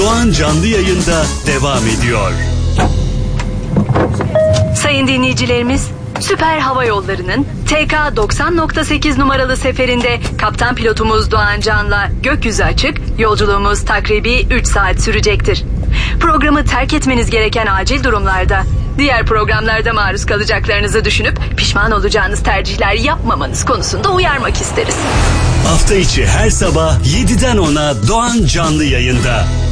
Doğan canlı yayında devam ediyor. Sayın dinleyicilerimiz, Süper Hava Yolları'nın TK 90.8 numaralı seferinde kaptan pilotumuz Doğan Can'la gökyüzü açık, yolculuğumuz takribi 3 saat sürecektir. Programı terk etmeniz gereken acil durumlarda, diğer programlarda maruz kalacaklarınızı düşünüp pişman olacağınız tercihler yapmamanız konusunda uyarmak isteriz. Hafta içi her sabah 7'den 10'a Doğan canlı yayında.